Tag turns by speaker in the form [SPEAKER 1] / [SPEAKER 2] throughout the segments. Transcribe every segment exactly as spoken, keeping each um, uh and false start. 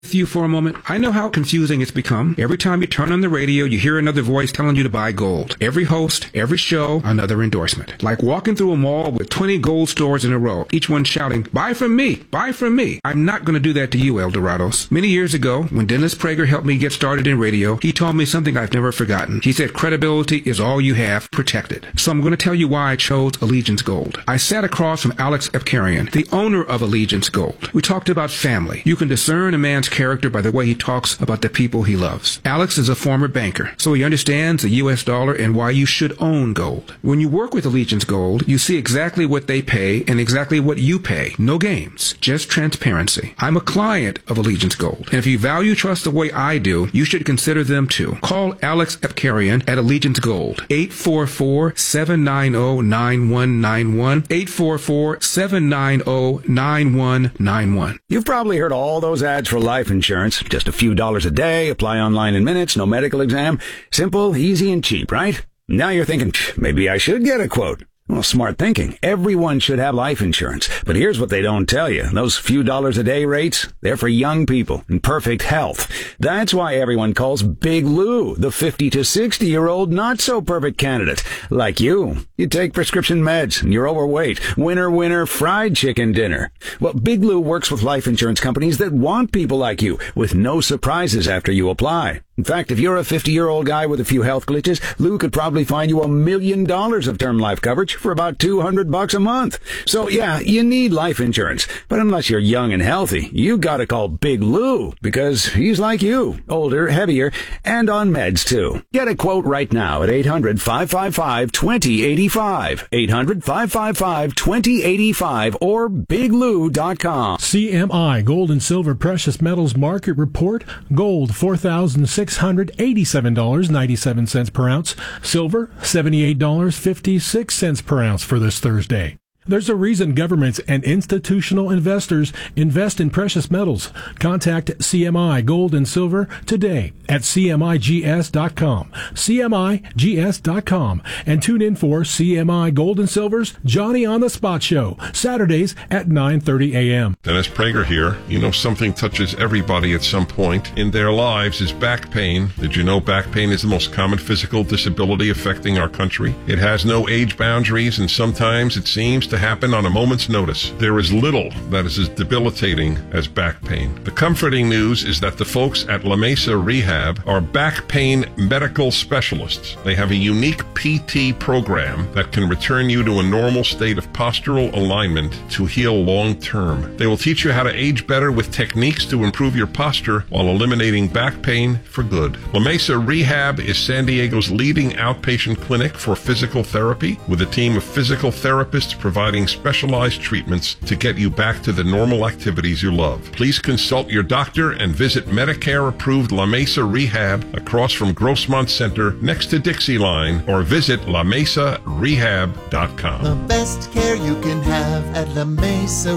[SPEAKER 1] With you for a moment, I know how confusing it's become. Every time you turn on the radio, you hear another voice telling you to buy gold. Every host, every show, another endorsement. Like walking through a mall with twenty gold stores in a row, each one shouting, buy from me, buy from me. I'm not going to do that to you, Eldorados. Many years ago, when Dennis Prager helped me get started in radio, he told me something I've never forgotten. He said credibility is all you have, protect it. So I'm going to tell you why I chose Allegiance Gold. I sat across from Alex Epkarian, the owner of Allegiance Gold. We talked about family. You can discern a man's character by the way he talks about the people he loves. Alex is a former banker, so he understands the U S dollar and why you should own gold. When you work with Allegiance Gold, you see exactly what they pay and exactly what you pay. No games, just transparency. I'm a client of Allegiance Gold, and if you value trust the way I do, you should consider them too. Call Alex Epkarian at Allegiance Gold, eight four four, seven nine zero, nine one nine one, eight four four, seven nine zero, nine one nine one.
[SPEAKER 2] You've probably heard all those ads for life insurance. Just a few dollars a day, apply online in minutes, no medical exam. Simple, easy, and cheap, right? Now you're thinking, maybe I should get a quote. Well, smart thinking. Everyone should have life insurance. But here's what they don't tell you. Those few dollars a day rates, they're for young people in perfect health. That's why everyone calls Big Lou the fifty to sixty year old not so perfect candidate. Like you. You take prescription meds and you're overweight. Winner, winner, fried chicken dinner. Well, Big Lou works with life insurance companies that want people like you with no surprises after you apply. In fact, if you're a fifty-year-old guy with a few health glitches, Lou could probably find you a million dollars of term life coverage for about two hundred bucks a month. So yeah, you need life insurance. But unless you're young and healthy, you gotta call Big Lou because he's like you, older, heavier, and on meds too. Get a quote right now at eight hundred, five five five, two zero eight five, eight hundred, five five five, two zero eight five or big lou dot com.
[SPEAKER 3] C M I Gold and Silver Precious Metals Market Report. Gold four thousand six hundred eighty-seven dollars and ninety-seven cents per ounce. Silver seventy-eight dollars and fifty-six cents per ounce for this Thursday. There's a reason governments and institutional investors invest in precious metals. Contact C M I Gold and Silver today at C M I G S dot com, C M I G S dot com, and tune in for C M I Gold and Silver's Johnny on the Spot Show, Saturdays at nine thirty a.m.
[SPEAKER 4] Dennis Prager here. You know something touches everybody at some point in their lives is back pain. Did you know back pain is the most common physical disability affecting our country? It has no age boundaries, and sometimes it seems to happen on a moment's notice. There is little that is as debilitating as back pain. The comforting news is that the folks at La Mesa Rehab are back pain medical specialists. They have a unique P T program that can return you to a normal state of postural alignment to heal long term. They will teach you how to age better with techniques to improve your posture while eliminating back pain for good. La Mesa Rehab is San Diego's leading outpatient clinic for physical therapy, with a team of physical therapists providing specialized treatments to get you back to the normal activities you love. Please consult your doctor and visit Medicare-approved La Mesa Rehab across from Grossmont Center next to Dixie Line, or visit la mesa rehab dot com.
[SPEAKER 5] The best care you can have at La Mesa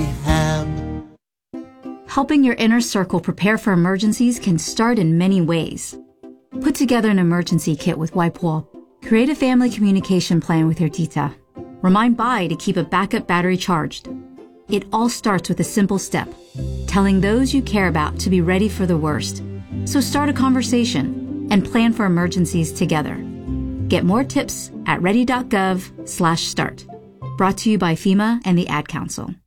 [SPEAKER 5] Rehab.
[SPEAKER 6] Helping your inner circle prepare for emergencies can start in many ways. Put together an emergency kit with WipeWall. Create a family communication plan with your tita. Remind Bai to keep a backup battery charged. It all starts with a simple step, telling those you care about to be ready for the worst. So start a conversation and plan for emergencies together. Get more tips at ready dot gov slash start. Brought to you by FEMA and the Ad Council.